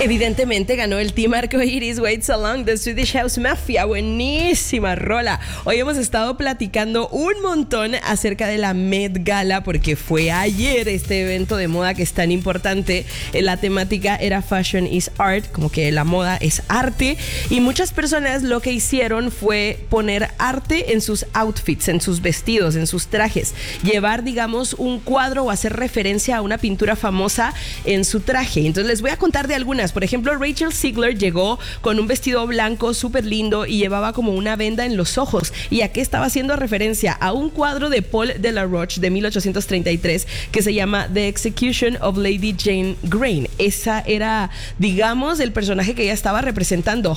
Evidentemente ganó el Team Arcoiris, Wait So Long de Swedish House Mafia. Buenísima rola. Hoy hemos estado platicando un montón acerca de la Met Gala porque fue ayer este evento de moda que es tan importante. La temática era Fashion is Art, como que la moda es arte, y muchas personas lo que hicieron fue poner arte en sus outfits, en sus vestidos, en sus trajes, llevar, digamos, un cuadro o hacer referencia a una pintura famosa en su traje. Entonces les voy a contar de algunas. Por ejemplo, Rachel Ziegler llegó con un vestido blanco súper lindo y llevaba como una venda en los ojos. ¿Y a qué estaba haciendo referencia? A un cuadro de Paul Delaroche de 1833 que se llama The Execution of Lady Jane Grey. Esa era, digamos, el personaje que ella estaba representando.